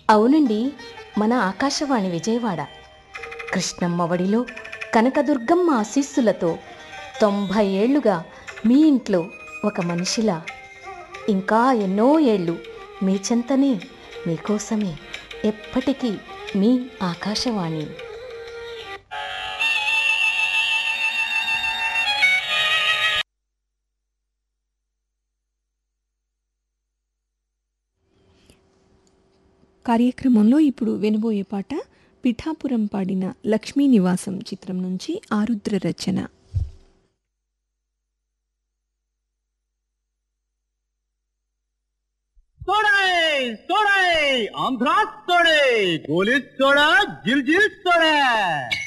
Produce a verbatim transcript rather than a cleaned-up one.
అవునండి, మన ఆకాశవాణి విజయవాడ కృష్ణమ్మ వడిలో కనకదుర్గమ్మ ఆశీస్సులతో తొంభై ఏళ్లుగా మీ ఇంట్లో ఒక మనిషిలా ఇంకా ఎన్నో ఏళ్ళు మీ చెంతనే మీకోసమే ఎప్పటికీ మీ ఆకాశవాణి. కార్యక్రమంలో ఇప్పుడు వినబోయే పాట పిఠాపురం పాడిన లక్ష్మీ నివాసం చిత్రం నుంచి ఆరుద్ర రచన. ఆంధ్రా సోడే గోలి సోడా జిల్ జిల్ సోడా